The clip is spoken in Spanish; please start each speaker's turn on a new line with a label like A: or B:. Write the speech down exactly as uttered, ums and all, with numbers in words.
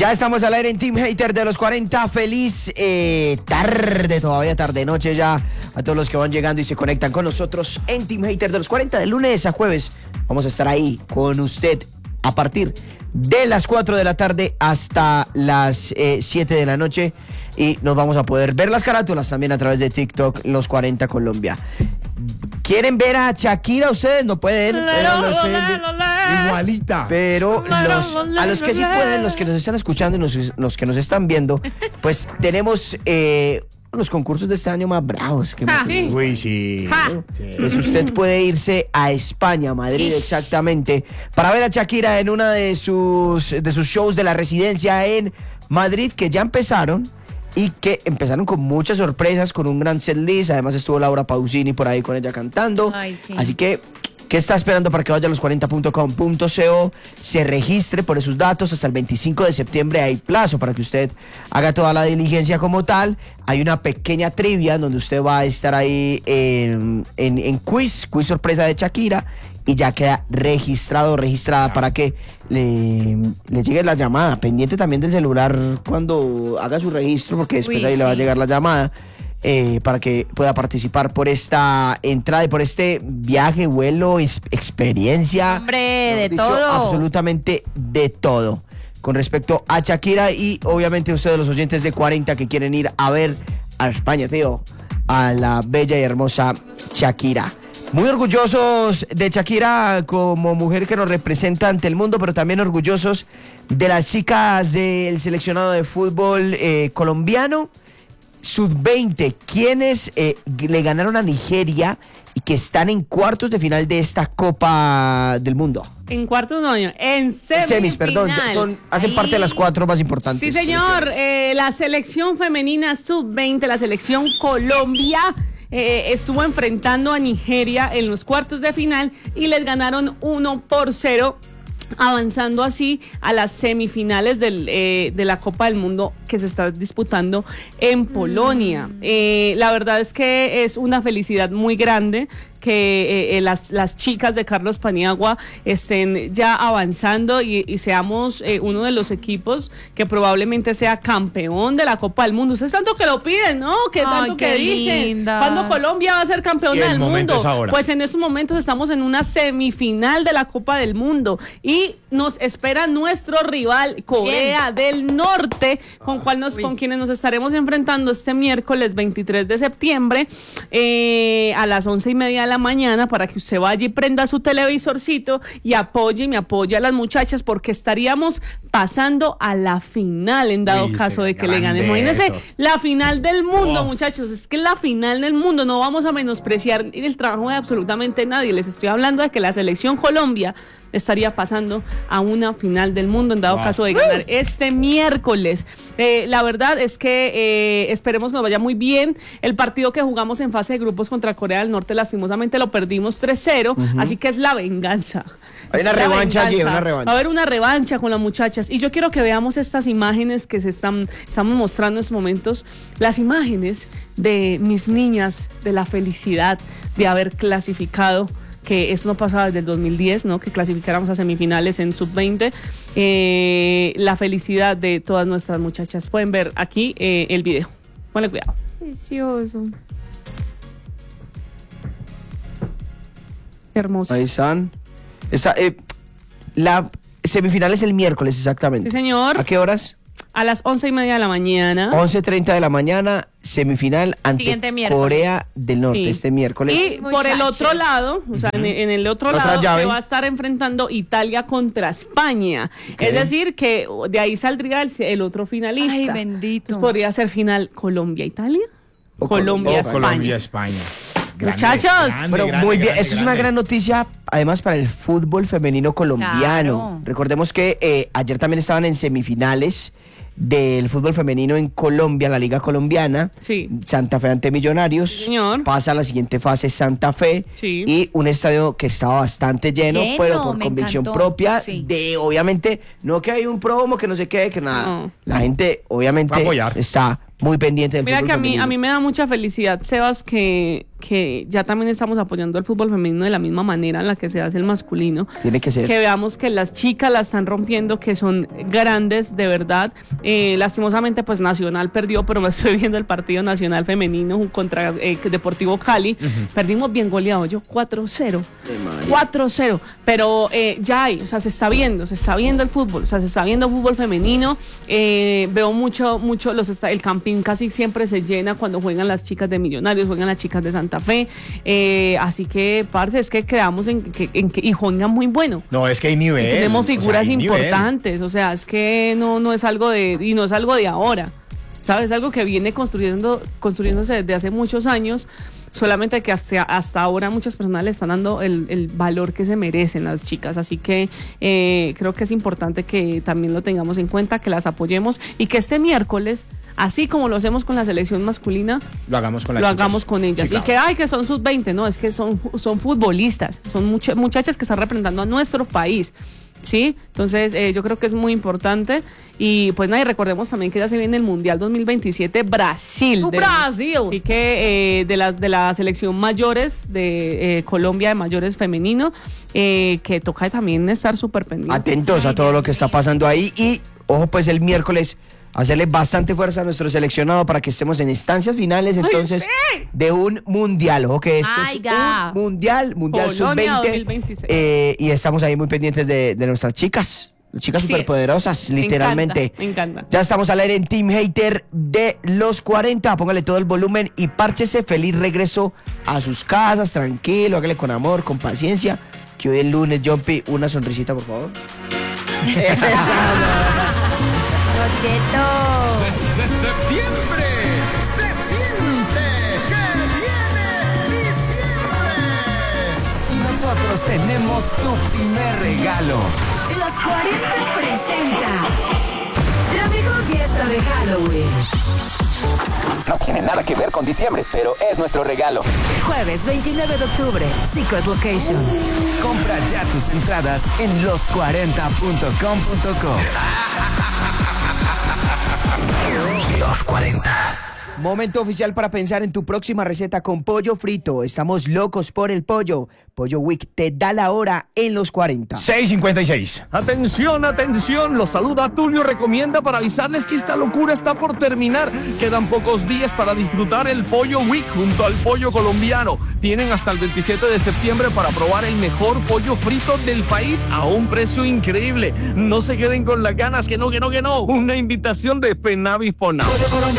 A: Ya estamos al aire en Team Hater de los cuarenta. Feliz eh, tarde, todavía tarde, noche ya a todos los que van llegando y se conectan con nosotros en Team Hater de los cuarenta. De lunes a jueves vamos a estar ahí con usted a partir de las cuatro de la tarde hasta las eh, siete de la noche. Y nos vamos a poder ver las carátulas también a través de TikTok, Los cuarenta Colombia. ¿Quieren ver a Shakira ustedes? No pueden. Pero los, eh,
B: igualita.
A: Pero los, a los que sí pueden, los que nos están escuchando y los, los que nos están viendo, pues tenemos eh, los concursos de este año más bravos. Que hemos tenido.
B: Uy, sí. sí.
A: Pues usted puede irse a España, Madrid exactamente, para ver a Shakira en una de sus, de sus shows de la residencia en Madrid, que ya empezaron. Y que empezaron con muchas sorpresas, con un gran setlist. Además estuvo Laura Pausini por ahí con ella cantando.
C: Ay, sí.
A: Así que, ¿qué está esperando para que vaya a los cuarenta punto com punto co? Se registre por esos datos. Hasta el veinticinco de septiembre hay plazo para que usted haga toda la diligencia como tal. Hay una pequeña trivia donde usted va a estar ahí en, en, en quiz, quiz sorpresa de Shakira. Y ya queda registrado, registrada para que le, le llegue la llamada. Pendiente también del celular cuando haga su registro, porque después
C: Uy,
A: ahí
C: sí.
A: le va a llegar la llamada eh, para que pueda participar por esta entrada y por este viaje, vuelo, ex- experiencia.
C: Hombre, de
A: Dicho,
C: todo.
A: Absolutamente de todo. Con respecto a Shakira y obviamente ustedes los oyentes de cuarenta que quieren ir a ver a España, tío, a la bella y hermosa Shakira. Muy orgullosos de Shakira como mujer que nos representa ante el mundo, pero también orgullosos de las chicas del seleccionado de fútbol eh, colombiano, sub veinte, quienes eh, le ganaron a Nigeria y que están en cuartos de final de esta Copa del Mundo.
D: En cuartos no, en semis.
A: Semis, perdón, son, hacen
C: Ahí.
A: parte de las cuatro más importantes.
D: Sí, señor. Eh, la selección femenina sub veinte, la selección Colombia, eh, estuvo enfrentando a Nigeria en los cuartos de final y les ganaron uno por cero, avanzando así a las semifinales del, eh, de la Copa del Mundo que se está disputando en Polonia. Mm. Eh, la verdad es que es una felicidad muy grande que eh, las, las chicas de Carlos Paniagua estén ya avanzando y, y seamos eh, uno de los equipos que probablemente sea campeón de la Copa del Mundo. Ustedes tanto que lo piden, ¿no? Que tanto
C: Ay,
D: que
C: qué
D: dicen.
C: lindas.
D: ¿Cuándo Colombia va a ser campeón
B: Y el
D: del
B: momento
D: mundo?
B: es ahora.
D: Pues en estos momentos estamos en una semifinal de la Copa del Mundo y nos espera nuestro rival, Corea Bien. del Norte, con, cual nos, con quienes nos estaremos enfrentando este miércoles veintitrés de septiembre eh, a las once y media de la mañana, para que usted vaya y prenda su televisorcito y apoye y me apoye a las muchachas, porque estaríamos pasando a la final en dado
B: Uy,
D: caso de que le
B: grande
D: ganen. Imagínense,
B: eso.
D: la final del mundo,
B: Oh.
D: muchachos, es que la final del mundo, no vamos a menospreciar el trabajo de absolutamente nadie. Les estoy hablando de que la selección Colombia estaría pasando a una final del mundo en dado
B: Wow.
D: caso de ganar este miércoles. Eh, la verdad es que eh, esperemos nos vaya muy bien. El partido que jugamos en fase de grupos contra Corea del Norte, lastimosamente lo perdimos tres cero, uh-huh. Así que es la venganza.
A: Hay
D: Es
A: una
D: la
A: revancha allí,
D: venganza.
A: una revancha.
D: Va a haber una revancha con las muchachas y yo quiero que veamos estas imágenes que se están estamos mostrando en estos momentos, las imágenes de mis niñas, de la felicidad de haber clasificado, que eso no pasaba desde el dos mil diez, ¿no? Que clasificáramos a semifinales en sub veinte. Eh, la felicidad de todas nuestras muchachas. Pueden ver aquí eh, el video. Ponle cuidado.
C: Precioso.
D: Hermoso.
A: Ahí están. Está, eh, la semifinal es el miércoles exactamente.
D: Sí, señor.
A: ¿A qué horas?
D: A las once y media de la mañana.
A: once treinta de la mañana, semifinal ante
C: Siguiente miércoles.
A: Corea del Norte,
D: Sí.
A: este miércoles.
D: Y
C: Muchachos.
D: por el otro lado, o sea, en, en el otro
A: La otra
D: lado
A: llave.
D: se va a estar enfrentando Italia contra España.
A: Ok.
D: Es decir, que de ahí saldría el, el otro finalista.
C: Ay, bendito.
D: Entonces podría ser final Colombia-Italia,
A: O
D: Colombia-España.
B: Colombia, España. Grande,
D: Muchachos.
B: grande,
A: Bueno,
B: grande,
A: muy bien,
B: grande,
A: esto es una
B: grande.
A: gran noticia, además para el fútbol femenino colombiano.
C: Claro.
A: Recordemos que eh, ayer también estaban en semifinales del fútbol femenino en Colombia, la Liga Colombiana.
D: Sí.
A: Santa Fe ante Millonarios.
D: Sí, señor.
A: Pasa a la siguiente fase Santa Fe.
D: Sí.
A: Y un estadio que estaba bastante lleno,
C: Lleno,
A: pero por
C: me
A: convicción
C: encantó,
A: propia
C: sí.
A: de, obviamente, no que hay un promo, que no sé qué, que nada.
D: No.
A: La gente, obviamente,
B: Fue a apoyar.
A: está muy pendiente del
D: Mira
A: fútbol
D: que a mí,
A: femenino.
D: a mí me da mucha felicidad, Sebas, que, que ya también estamos apoyando el fútbol femenino de la misma manera en la que se hace el masculino.
A: Tiene que ser.
D: Que veamos que las chicas la están rompiendo, que son grandes de verdad. Eh, lastimosamente, pues Nacional perdió, pero me estoy viendo el partido Nacional femenino contra eh, Deportivo Cali. Uh-huh. Perdimos bien goleado, yo cuatro cero. cuatro cero. Pero eh, ya hay, o sea, se está viendo, se está viendo el fútbol, o sea, se está viendo fútbol femenino. Eh, veo mucho, mucho, los el campín casi siempre se llena cuando juegan las chicas de Millonarios, juegan las chicas de Santa Fe. Eh, así que, parce, es que quedamos en que, en que y juegan muy bueno.
B: No, es que hay nivel.
D: Y tenemos figuras
B: o sea,
D: importantes,
B: nivel.
D: o sea, es que no, no es algo de, y no es algo de ahora, ¿sabes? Es algo que viene construyendo, construyéndose desde hace muchos años. Solamente que hasta, hasta ahora muchas personas le están dando el, el valor que se merecen las chicas, así que eh, creo que es importante que también lo tengamos en cuenta, que las apoyemos y que este miércoles, así como lo hacemos con la selección masculina,
B: lo hagamos con, las
D: lo
B: chicas.
D: hagamos con ellas. Sí, claro. Y que, ay, que son sub veinte, no, es que son, son futbolistas, son much- muchachas que están representando a nuestro país. Sí, entonces eh, yo creo que es muy importante y pues nada, y recordemos también que ya se viene el Mundial dos mil veintisiete Brasil.
C: ¡Tu
D: de,
C: Brasil!
D: Así que eh, de, la, de la selección mayores de eh, Colombia, de mayores femenino, eh, que toca también estar súper pendientes.
A: Atentos a todo lo que está pasando ahí y ojo pues el miércoles hacerle bastante fuerza a nuestro seleccionado para que estemos en instancias finales entonces
D: ¡Ay, sí!
A: de un mundial. Ojo que esto
C: Ay,
A: es
C: ga.
A: un mundial, mundial
D: Polonia
A: sub veinte
D: dos mil veintiséis.
A: eh, y estamos ahí muy pendientes de, de nuestras chicas. Chicas
D: Así
A: superpoderosas,
D: es. Me
A: literalmente.
D: encanta, me encanta.
A: Ya estamos al aire en Team Hater de los cuarenta. Póngale todo el volumen y párchese. Feliz regreso a sus casas, tranquilo, hágale con amor, con paciencia. Que hoy es lunes, Jumpy, una sonrisita, por favor.
E: Desde septiembre se siente que viene diciembre.
F: Y nosotros tenemos tu primer regalo.
G: Los cuarenta presenta la mejor fiesta de Halloween.
F: No tiene nada que ver con diciembre, pero es nuestro regalo.
G: Jueves veintinueve de octubre, Secret Location.
F: Compra ya tus entradas en los cuarenta punto com punto co. Los cuarenta.
A: Momento oficial para pensar en tu próxima receta con pollo frito. Estamos locos por el pollo. Pollo Week te da la hora en los cuarenta.
B: seis cincuenta y seis.
H: Atención, atención, los saluda Tulio Recomienda para avisarles que esta locura está por terminar. Quedan pocos días para disfrutar el Pollo Week junto al pollo colombiano. Tienen hasta el veintisiete de septiembre para probar el mejor pollo frito del país a un precio increíble. No se queden con las ganas, que no, que no, que no. Una invitación de Penavis Ponao.